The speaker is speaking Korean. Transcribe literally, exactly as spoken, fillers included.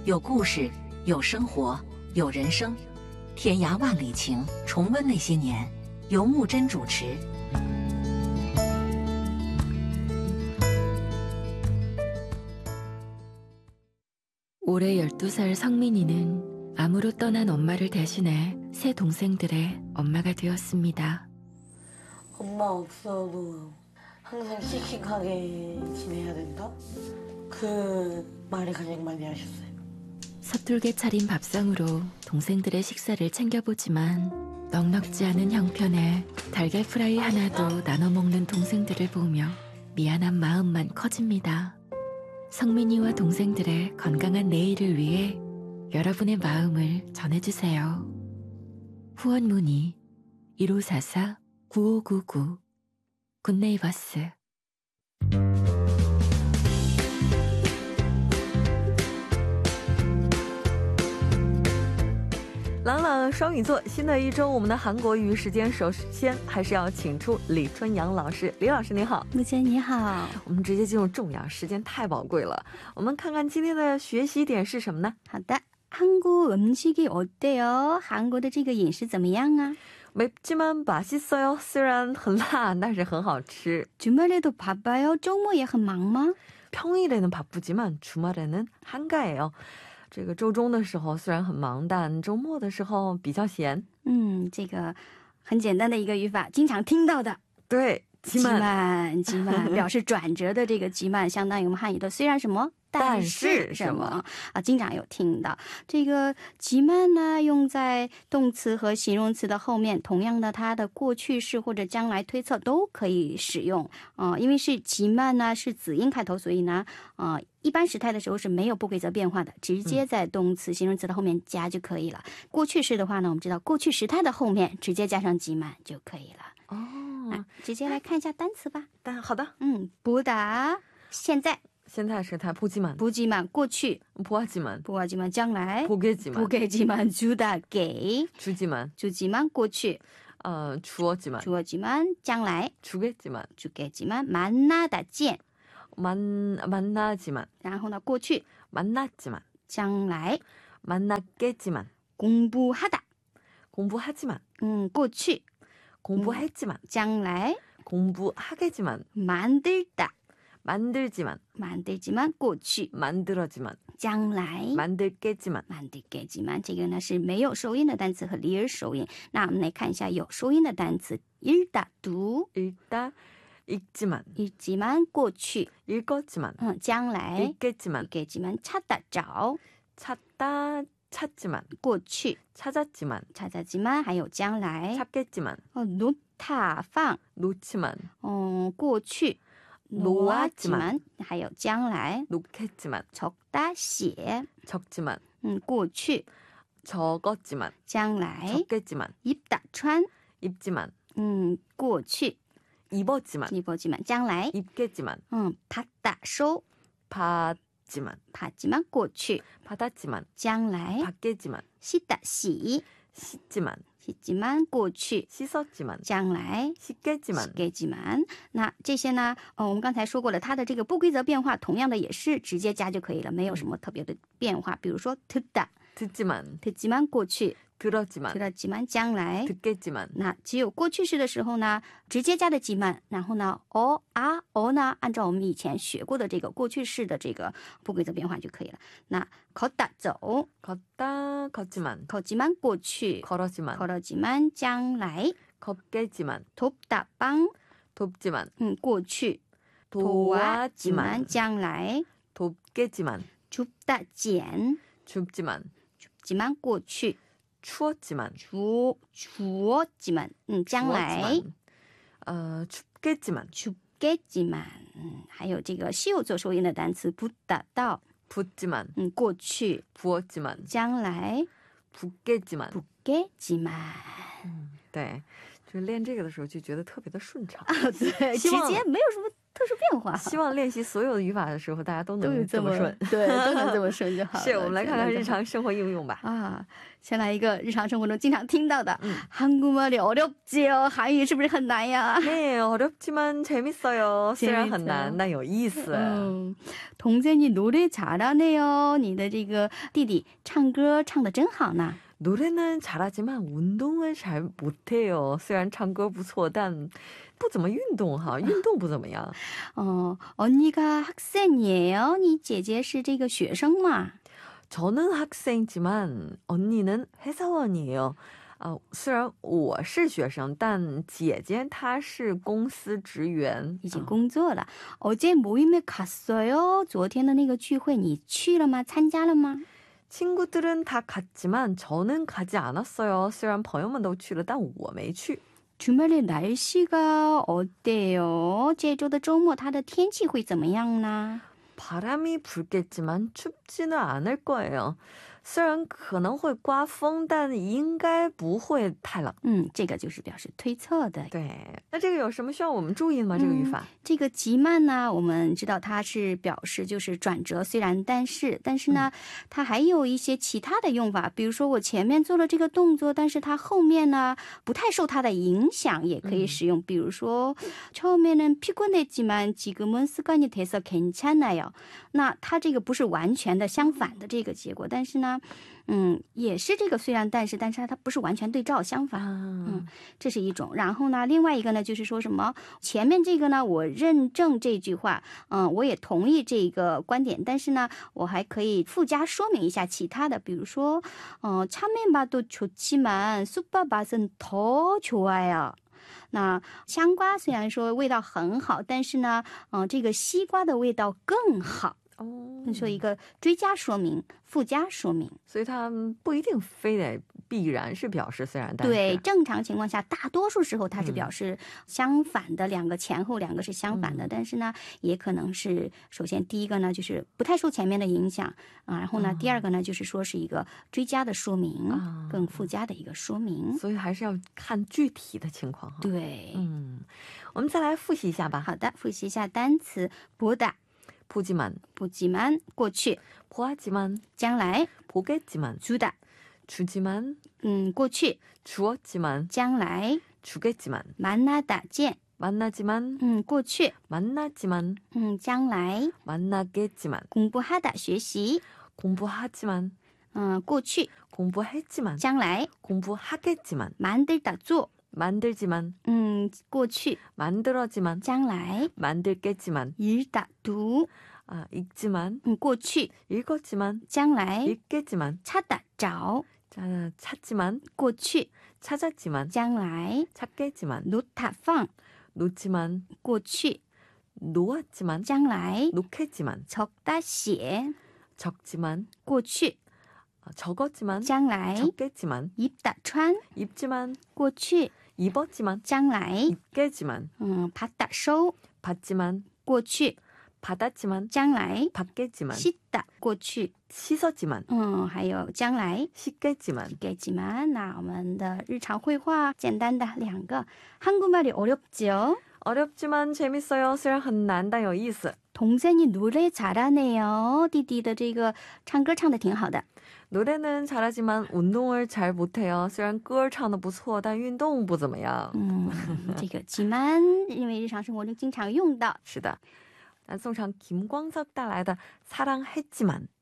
有故事，有生活，有人生。天涯万里情，重温那些年，由木真主持。 올해 열두 살 성민이는 암으로 떠난 엄마를 대신해 새 동생들의 엄마가 되었습니다. 엄마 없어도 항상 씩씩하게 지내야 된다? 그 말을 가장 많이 하셨어요. 서툴게 차린 밥상으로 동생들의 식사를 챙겨보지만 넉넉지 않은 형편에 달걀 프라이 하나도 나눠 먹는 동생들을 보며 미안한 마음만 커집니다. 성민이와 동생들의 건강한 내일을 위해 여러분의 마음을 전해주세요. 후원 문의 일오사사 구오구구 굿네이버스. 朗朗双语座，新的一周我们的韩国语时间首先还是要请出李春阳老师。李老师您好。 木真你好。 我们直接进入重要，时间太宝贵了。我们看看今天的学习点是什么呢？ 好的，한국 음식이 어때요？ 韩国的这个饮食怎么样啊？ 맵지만 맛있어요. 虽然很辣，但是很好吃。 주말에도 바빠요?周末也很忙吗？ 평일에는 바쁘지만 주말에는 한가해요. 这个周中的时候虽然很忙，但周末的时候比较闲。 嗯，这个很简单的一个语法，经常听到的。 对，吉满， 吉满表示转折的这个吉满，相当于我们汉语的虽然什么，但是什么啊，经常有听到。这个吉满呢，用在动词和形容词的后面，同样的，它的过去式或者将来推测都可以使用啊、呃。因为是吉满呢是子音开头，所以呢，啊、呃。 一般时态的时候是没有不规则变化的，直接在动词、形容词的后面加就可以了。过去式的话呢，我们知道过去时态的后面直接加上吉满就可以了。哦，直接来看一下单词吧。 但好的， 嗯，보다现在， 现在时态보지만， 보지만过去， 보아지만， 보아지만将来， 보게지만， 보게지만 주다给， 주지만， 주지만过去， 呃 주어지만， 주어지만将来， 주겠지만， 주겠지만 만나다见。 만, 만나지만 然后呢过去 만났지만 将来 만났겠지만 공부하다 공부하지만 음, 过去 공부했지만 将来 공부하겠지만 만들다 만들지만 만들지만 过去 만들어지만 将来 만들겠지만 만들겠지만 这个呢是没有收音的单词和离儿收音。那我们来看一下有收音的单词 읽다读 읽다 읽지만 읽지만 过去 읽었지만 음, 将来 읽겠지만 읽겠지만 찾다 找 찾다 찾지만 过去 찾았지만 찾았지만 还有将来 찾겠지만 어, 놓다 放 놓지만 어, 过去 놓았지만 还有将来 놓겠지만 적다 写 적지만 음, 过去 적었지만 将来 적겠지만 입다 穿 입지만 음, 过去 입었지만 입었지만 将来 입겠지만 음, 받다 收 받지만 받지만 过去 받았지만 将来 받겠지만 씻다 洗 씻지만 씻지만 过去 씻었지만 将来 씻겠지만 씻겠지만 那这些呢呃我们刚才说过了它的这个不规则变化同样的也是直接加就可以了，没有什么特别的变化。比如说 듣다 듣지만 듣지만 过去 들었지만 들었지만 将来 듣겠지만 那只有过去式的时候呢直接加的지만然后呢어啊어呢按照我们以前学过的这个过去式的这个不规则变化就可以了。那걷다走 걷다 걷지만 걷지만 过去 걸었지만 걸었지만 将来 걷겠지만 돕다 帮 돕지만 嗯过去 도와지만 将来 돕겠지만 줍다 捡 줍지만 줍지만 过去 추웠지만 주 주었지만 음, 将来 어, 춥겠지만 춥겠지만 嗯还有这个西有做收音的单词 붓다 到 붓지만 嗯过去 부었지만 将来 붓겠지만 붓겠지만 对，就练这个的时候就觉得特别的顺畅。 对，直接没有什么特殊变化。 希望练习所有的语法的时候，大家都能这么顺， 对，都能这么顺就好了。 是，我们来看看日常生活应用吧。 啊，先来一个日常生活中经常听到的，한국말이 어렵지요。韩语是不是很难呀？ 네, 어렵지만 재밌어요. 虽然很难，但有意思。 嗯， 동생이 노래 잘하네요。 你的这个弟弟唱歌唱得真好呢。 노래는 잘하지만 운동을 잘 못해요. 虽然唱歌不错，但不怎么运动哈，运动不怎么样。 어, 언니가 학생이에요. 你姐姐是这个学生嘛？ 저는 학생이지만 언니는 회사원이에요. 啊，虽然我是学生，但姐姐她是公司职员， 已经工作了。 어제 모임에 갔어요. 昨天的那个聚会你去了吗？参加了吗？ 친구들은 다 갔지만 저는 가지 않았어요. 虽然朋友们都去了，但我没去。 주말에 날씨가 어때요? 这周的周末它的天气会怎么样呢？ 바람이 불겠지만 춥지는 않을 거예요. 虽然可能会刮风，但应该不会太冷。 嗯，这个就是表示推测的。 对，那这个有什么需要我们注意的吗？这个语法？ 这个极慢呢，我们知道它是表示就是转折，虽然但是，但是呢，它还有一些其他的用法，比如说我前面做了这个动作，但是它后面呢不太受它的影响，也可以使用。比如说，처음에는 피곤했지만 지금은 습관이 돼서 괜찮아요。那它这个不是完全的相反的这个结果，但是呢。 嗯，也是这个虽然但是，但是它不是完全对照相反。嗯，这是一种。然后呢，另外一个呢，就是说什么前面这个呢，我认证这句话，嗯，我也同意这个观点，但是呢，我还可以附加说明一下其他的，比如说，嗯，참외맛도 좋지만 쑥밥맛은 더 좋아요。 那香瓜虽然说味道很好，但是呢，嗯，这个西瓜的味道更好。 哦，说一个追加说明、附加说明，所以它不一定非得必然是表示虽然但是。对，正常情况下，大多数时候它是表示相反的，两个前后两个是相反的，但是呢，也可能是首先第一个呢就是不太受前面的影响啊，然后呢第二个呢就是说是一个追加的说明，更附加的一个说明，所以还是要看具体的情况。对，嗯，我们再来复习一下吧。好的，复习一下单词보다。 보지만, 보지만, 过去 보았지만, 将来 보겠지만, 주다, 주지만, 음, 过去 주었지만, 将来 주겠지만, 만나다, 见 만나지만, 음, 过去 만나지만, 음, 将来 만나겠지만, 공부하다, 学习 공부하지만, 음, 过去 공부했지만, 将来 공부하겠지만, 만들다, 做 만들지만, 음, 过去 만들어지만, 将来 만들겠지만, 읽다, 读 아, 읽지만, 음, 过去 읽었지만, 将来 읽겠지만, 찾다, 找 자, 찾지만, 过去 찾았지만, 将来 찾겠지만, 놓다, 放 놓지만, 过去 놓았지만, 将来 놓겠지만, 적다, 写 적지만, 过去 적었지만, 将来 적겠지만, 입다, 穿 입지만, 过去 입었지만, 将来 입겠지만, 음, 받다, 收 받지만, 过去 받았지만, 将来 받겠지만, 씻다, 过去 씻었지만, 음, 还有将来 씻겠지만, 씻겠지만. 那我们的日常会话简单的两个 한국말이 어렵죠? 어렵지만 재밌어요. 虽然很难但有意思. 동생이 노래 잘하네요. 弟弟的这个唱歌唱得挺好的. 노래는 잘하지만 운동을 잘 못해요. 虽然歌唱得不错，但运动不怎么样。嗯，这个지만因为日常生活中经常用到。是的，那送上김광석带来的사랑했지만。